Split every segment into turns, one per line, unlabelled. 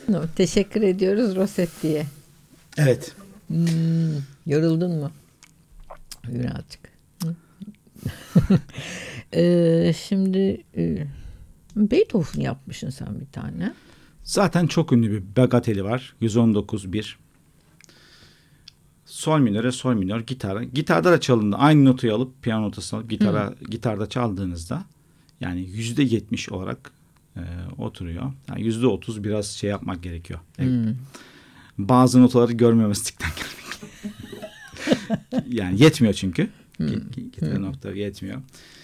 Teşekkür ediyoruz Rossetti'ye.
Evet.
Yoruldun mu? Birazcık. Şimdi Beethoven yapmışsın sen bir tane.
Zaten çok ünlü bir bagateli var. 119-1. Sol minöre sol minör gitara. Gitarda da çalındı. Aynı notayı alıp piyano notasını alıp gitarda çaldığınızda yani %70 olarak oturuyor. Yani %30 biraz şey yapmak gerekiyor. Bazı notaları görmemezlikten gelmek. Yani yetmiyor çünkü. Gitar noktaları yetmiyor.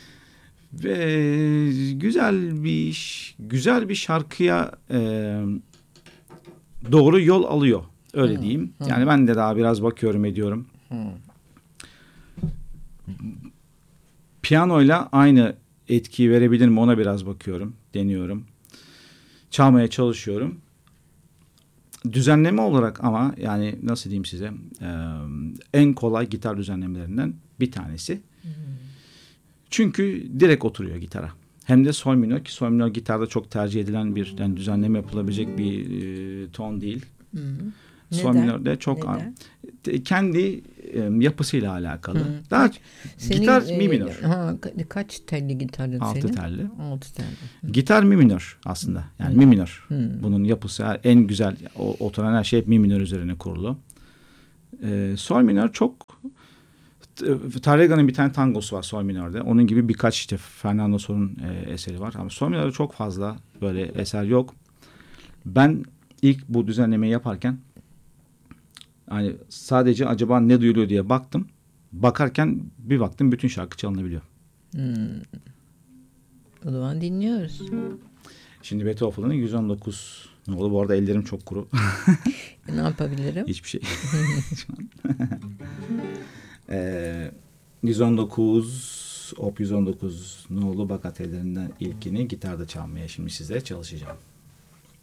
Ve güzel bir şarkıya doğru yol alıyor. Öyle diyeyim. Yani ben de daha biraz bakıyorum ediyorum. Piyanoyla aynı etkiyi verebilir mi ona biraz bakıyorum. Deniyorum. Çalmaya çalışıyorum. Düzenleme olarak ama yani nasıl diyeyim size en kolay gitar düzenlemelerinden bir tanesi. Çünkü direkt oturuyor gitara. Hem de sol minör ki sol minör gitarda çok tercih edilen bir yani düzenleme yapılabilecek bir ton değil. Sol minörde çok kendi yapısıyla alakalı. Daha gitar mi minör.
Kaç telli gitarın
6
senin?
telli.
6 telli.
Gitar mi minör aslında. Yani mi minör. Bunun yapısı en güzel oturan her şey hep mi minör üzerine kurulu. Sol minör çok Tárrega'nın bir tane tangosu var sol minörde. Onun gibi birkaç işte Fernando Sol'un eseri var. Ama sol minörde çok fazla böyle eser yok. Ben ilk bu düzenlemeyi yaparken hani sadece acaba ne duyuluyor diye baktım. Bakarken bir baktım bütün şarkı çalınabiliyor.
O zaman dinliyoruz.
Şimdi Beethoven'ın 119 ne oldu? Bu arada ellerim çok kuru.
Ne yapabilirim?
Hiçbir şey. 119 Op 119 nolu bagatellerinden ilkini gitarda çalmaya şimdi size çalışacağım.